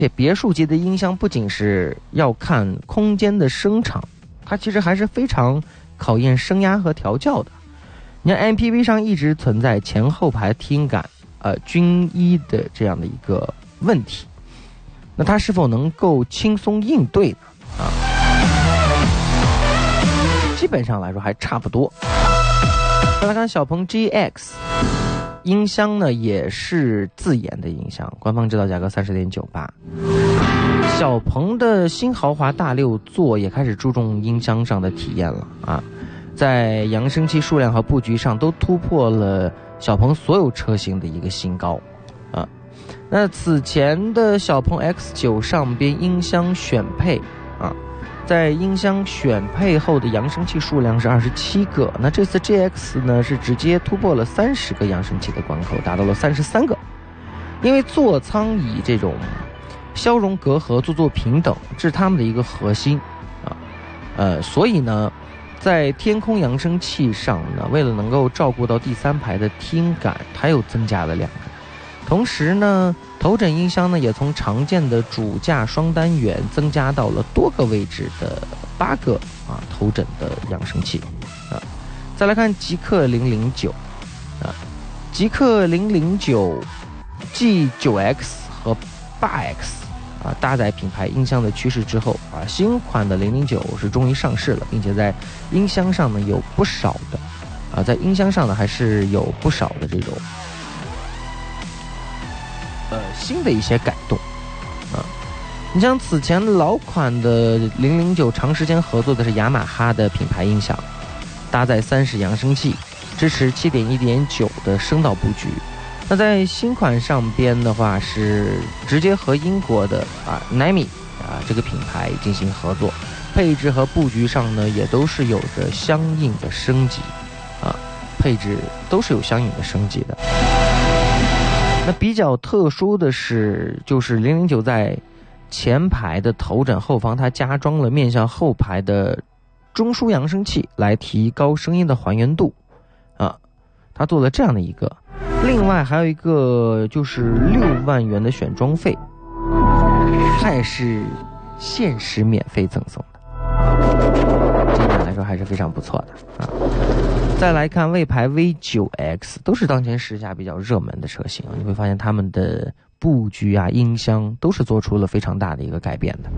别墅级的音箱不仅是要看空间的声场，它其实还是非常考验声压和调教的。你看 MPV 上一直存在前后排听感均一的这样的一个问题，那它是否能够轻松应对呢？基本上来说还差不多。再来看小鹏 GX 音箱呢，也是自研的音箱，官方指导价格30.98。小鹏的新豪华大6座也开始注重音箱上的体验了在扬声器数量和布局上都突破了小鹏所有车型的一个新高那此前的小鹏 X9 上边音箱选配在音箱选配后的扬声器数量是27个，那这次 GX 呢是直接突破了30个扬声器的关口，达到了33个。因为座舱以这种消融隔阂、座平等，这是他们的一个核心所以呢，在天空扬声器上呢，为了能够照顾到第3排的听感，它又增加了2个。同时呢，头枕音箱呢也从常见的主驾双单元增加到了多个位置的8个头枕的扬声器再来看极氪009极氪009 G9X 和 8X 搭载品牌音箱的趋势之后新款的009是终于上市了，并且在音箱上呢有不少的在音箱上呢还是有不少的这种新的一些改动你像此前老款的009长时间合作的是雅马哈的品牌音响，搭载30扬声器，支持 7.1.9 的声道布局。那在新款上边的话是直接和英国的Nami这个品牌进行合作，配置和布局上呢也都是有着相应的升级配置都是有相应的升级的。那比较特殊的是，就是009在前排的头枕后方，它加装了面向后排的中枢扬声器，来提高声音的还原度它做了这样的一个。另外还有一个就是6万元的选装费，它也是限时免费赠送的，这一点来说还是非常不错的再来看魏牌 V9X， 都是当前时下比较热门的车型你会发现他们的布局音箱都是做出了非常大的一个改变的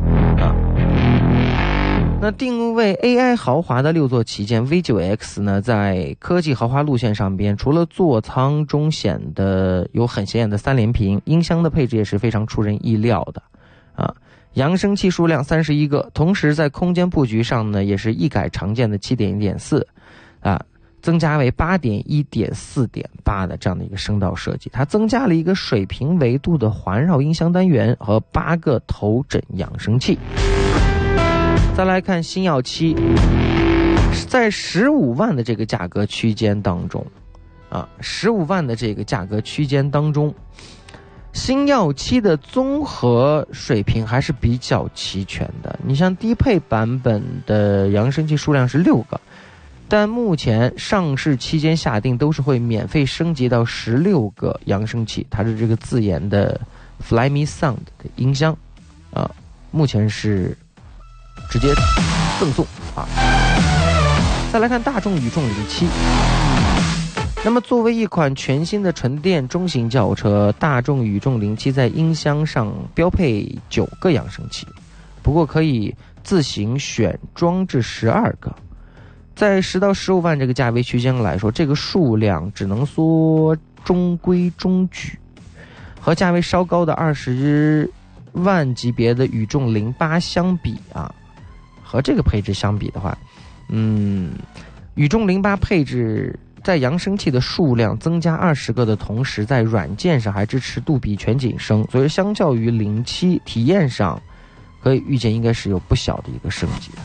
那定位 AI 豪华的6座旗舰 V9X 呢，在科技豪华路线上边，除了座舱中显得有很显眼的3连屏，音箱的配置也是非常出人意料的扬声器数量31个，同时在空间布局上呢，也是一改常见的 7.1.4 增加为 8.1.4.8 的这样的一个声道设计，它增加了一个水平维度的环绕音箱单元和8个头枕扬声器。再来看星耀7，在15万的这个价格区间当中15万的这个价格区间当中，星耀7的综合水平还是比较齐全的。你像低配版本的扬声器数量是6个，但目前上市期间下定都是会免费升级到16个扬声器，它是这个自研的 Flyme Sound 的音箱目前是直接赠送再来看大众宇众07，那么作为一款全新的纯电中型轿车，大众宇众07在音箱上标配9个扬声器，不过可以自行选装至12个。在10到15万这个价位区间来说，这个数量只能说中规中矩，和价位稍高的20万级别的宇众08相比和这个配置相比的话宇众08配置在扬声器的数量增加20个的同时，在软件上还支持杜比全景声，所以相较于07体验上可以预见应该是有不小的一个升级。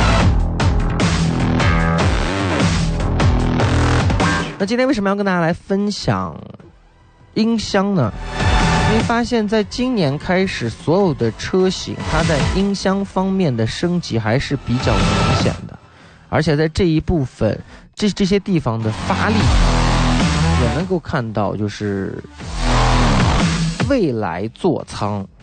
那今天为什么要跟大家来分享音箱呢？因为发现在今年开始，所有的车型它在音箱方面的升级还是比较明显的，而且在这一部分这些地方的发力也能够看到，就是未来座舱